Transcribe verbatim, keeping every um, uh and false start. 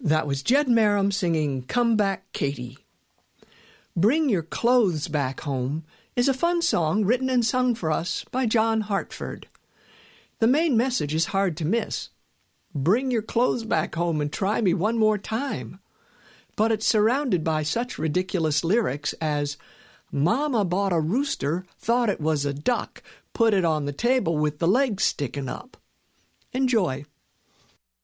That was Jed Merrim singing Come Back, Katie. Bring Your Clothes Back Home is a fun song written and sung for us by John Hartford. The main message is hard to miss. Bring your clothes back home and try me one more time. But it's surrounded by such ridiculous lyrics as, Mama bought a rooster, thought it was a duck, put it on the table with the legs sticking up. Enjoy.